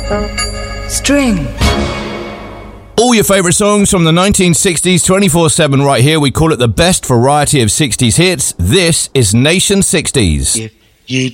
String. All your favourite songs from the 1960s, 24/7 right here. We call it the best variety of 60s hits. This is Nation 60s. If you